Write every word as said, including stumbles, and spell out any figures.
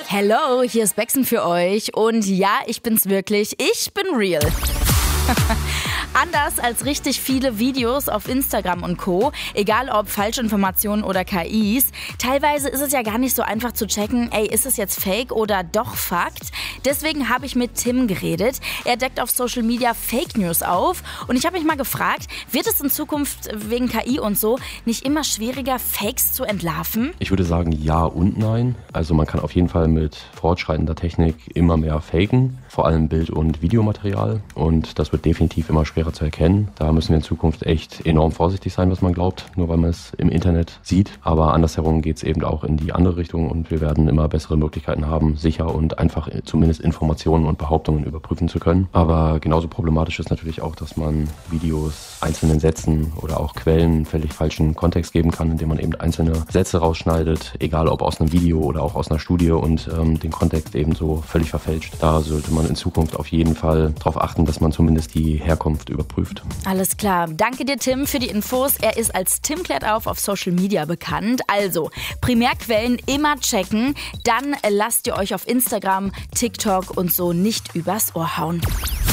Hello, hier ist Bexen für euch und ja, ich bin's wirklich, ich bin real. Anders als richtig viele Videos auf Instagram und Co., egal ob Falschinformationen oder K Is, teilweise ist es ja gar nicht so einfach zu checken, ey, ist es jetzt Fake oder doch Fakt? Deswegen habe ich mit Tim geredet. Er deckt auf Social Media Fake News auf und ich habe mich mal gefragt, wird es in Zukunft wegen K I und so nicht immer schwieriger, Fakes zu entlarven? Ich würde sagen ja und nein. Also man kann auf jeden Fall mit fortschreitender Technik immer mehr faken, vor allem Bild- und Videomaterial, und das wird definitiv immer schwerer zu erkennen. Da müssen wir in Zukunft echt enorm vorsichtig sein, was man glaubt, nur weil man es im Internet sieht. Aber andersherum geht es eben auch in die andere Richtung und wir werden immer bessere Möglichkeiten haben, sicher und einfach zumindest Informationen und Behauptungen überprüfen zu können. Aber genauso problematisch ist natürlich auch, dass man Videos einzelnen Sätzen oder auch Quellen völlig falschen Kontext geben kann, indem man eben einzelne Sätze rausschneidet, egal ob aus einem Video oder auch aus einer Studie, und ähm, den Kontext eben so völlig verfälscht. Da sollte man in Zukunft auf jeden Fall darauf achten, dass man zumindest die Herkunft überprüft. Alles klar. Danke dir, Tim, für die Infos. Er ist als Tim klärt auf auf Social Media bekannt. Also, Primärquellen immer checken. Dann lasst ihr euch auf Instagram, TikTok und so nicht übers Ohr hauen.